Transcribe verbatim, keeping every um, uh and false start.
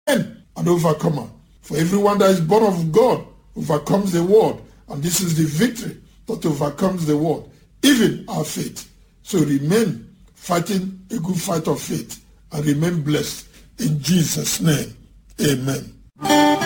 an overcomer. For everyone that is born of God overcomes the world. And this is the victory that overcomes the world, even our faith. So remain fighting a good fight of faith and remain blessed in Jesus' name. Amen.